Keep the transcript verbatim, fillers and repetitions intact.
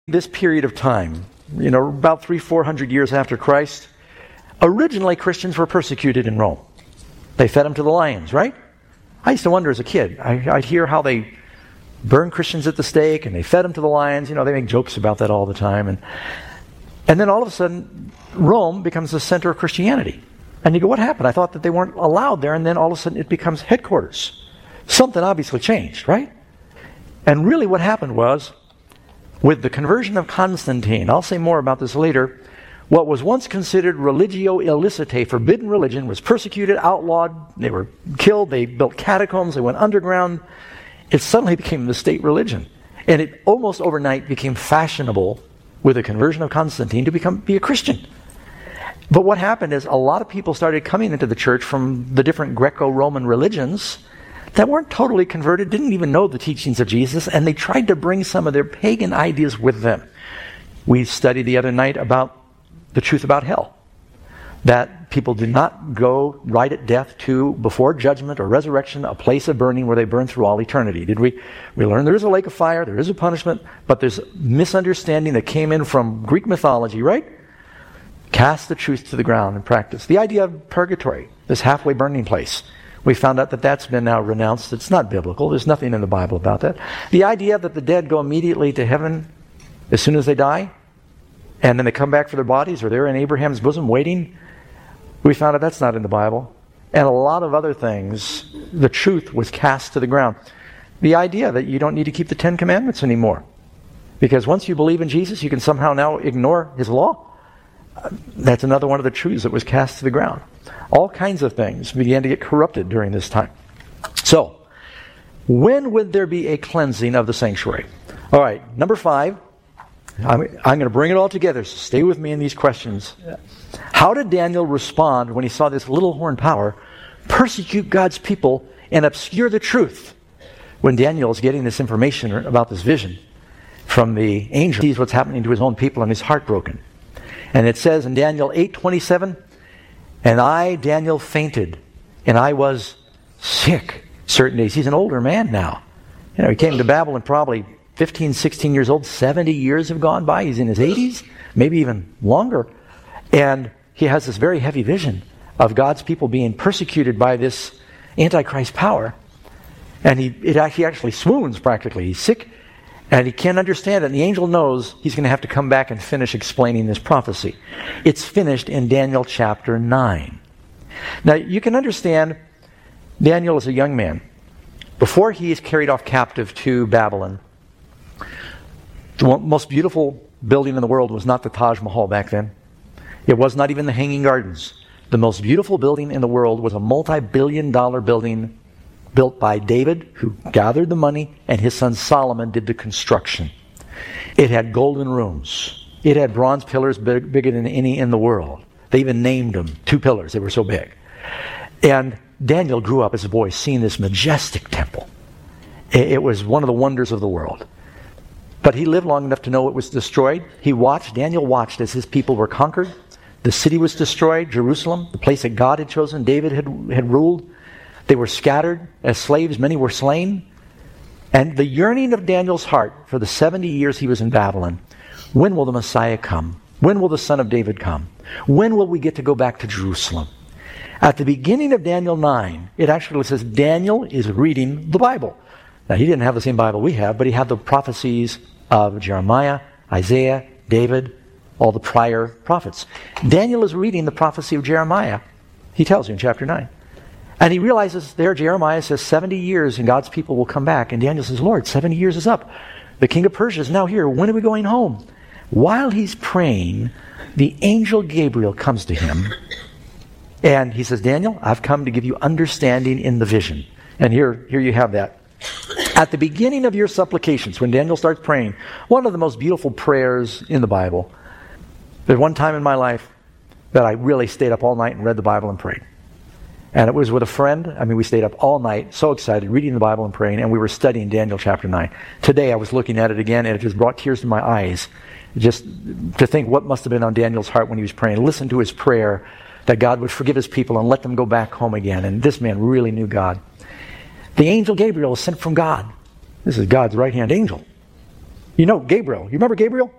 This period of time, you know, about three, four hundred years after Christ, originally Christians were persecuted in Rome. They fed them to the lions, right? I used to wonder as a kid. I, I'd hear how they burned Christians at the stake and they fed them to the lions. You know, they make jokes about that all the time. And and then all of a sudden, Rome becomes the center of Christianity. And you go, what happened? I thought that they weren't allowed there, and then all of a sudden it becomes headquarters. Something obviously changed, right? And really what happened was, with the conversion of Constantine, I'll say more about this later, what was once considered religio illicitae, forbidden religion, was persecuted, outlawed, they were killed, they built catacombs, they went underground. It suddenly became the state religion. And it almost overnight became fashionable with the conversion of Constantine to become be a Christian. But what happened is a lot of people started coming into the church from the different Greco-Roman religions that weren't totally converted, didn't even know the teachings of Jesus, and they tried to bring some of their pagan ideas with them. We studied the other night about the truth about hell. That people do not go right at death to, before judgment or resurrection, a place of burning where they burn through all eternity. Did we? We learned there is a lake of fire, there is a punishment, but there's misunderstanding that came in from Greek mythology, right? Cast the truth to the ground and practice. The idea of purgatory, this halfway burning place. We found out that that's been now renounced. It's not biblical. There's nothing in the Bible about that. The idea that the dead go immediately to heaven as soon as they die, and then they come back for their bodies, or they're in Abraham's bosom waiting, we found out that's not in the Bible. And a lot of other things, the truth was cast to the ground. The idea that you don't need to keep the Ten Commandments anymore, because once you believe in Jesus, you can somehow now ignore His law. That's another one of the truths that was cast to the ground. All kinds of things began to get corrupted during this time. So, when would there be a cleansing of the sanctuary? All right, number five. I'm, I'm going to bring it all together, so stay with me in these questions. How did Daniel respond when he saw this little horn power persecute God's people and obscure the truth? When Daniel is getting this information about this vision from the angel, he sees what's happening to his own people and he's heartbroken. And it says in Daniel eight twenty-seven, and I, Daniel, fainted, and I was sick certain days. He's an older man now. You know, he came to Babylon probably fifteen, sixteen years old. seventy years have gone by. He's in his eighties, maybe even longer. And he has this very heavy vision of God's people being persecuted by this Antichrist power. And he, it, he actually swoons practically. He's sick. And he can't understand it. And the angel knows he's going to have to come back and finish explaining this prophecy. It's finished in Daniel chapter nine. Now, you can understand Daniel is a young man. Before he is carried off captive to Babylon, the most beautiful building in the world was not the Taj Mahal back then. It was not even the Hanging Gardens. The most beautiful building in the world was a multi-billion dollar building built by David, who gathered the money, and his son Solomon did the construction. It had golden rooms. It had bronze pillars big, bigger than any in the world. They even named them two pillars. They were so big. And Daniel grew up as a boy seeing this majestic temple. It, it was one of the wonders of the world. But he lived long enough to know it was destroyed. He watched, Daniel watched as his people were conquered. The city was destroyed, Jerusalem, the place that God had chosen, David had, had ruled. They were scattered as slaves. Many were slain. And the yearning of Daniel's heart for the seventy years he was in Babylon, when will the Messiah come? When will the Son of David come? When will we get to go back to Jerusalem? At the beginning of Daniel nine, it actually says Daniel is reading the Bible. Now, he didn't have the same Bible we have, but he had the prophecies of Jeremiah, Isaiah, David, all the prior prophets. Daniel is reading the prophecy of Jeremiah. He tells you in chapter nine. And he realizes there, Jeremiah says seventy years and God's people will come back. And Daniel says, Lord, seventy years is up. The king of Persia is now here. When are we going home? While he's praying, the angel Gabriel comes to him. And he says, Daniel, I've come to give you understanding in the vision. And here, here you have that. At the beginning of your supplications, when Daniel starts praying, one of the most beautiful prayers in the Bible. There's one time in my life that I really stayed up all night and read the Bible and prayed. And it was with a friend. I mean, we stayed up all night, so excited, reading the Bible and praying, and we were studying Daniel chapter nine. Today I was looking at it again, and it just brought tears to my eyes, just to think what must have been on Daniel's heart when he was praying. Listen to his prayer that God would forgive his people and let them go back home again. And this man really knew God. The angel Gabriel was sent from God. This is God's right-hand angel. You know Gabriel. You remember Gabriel?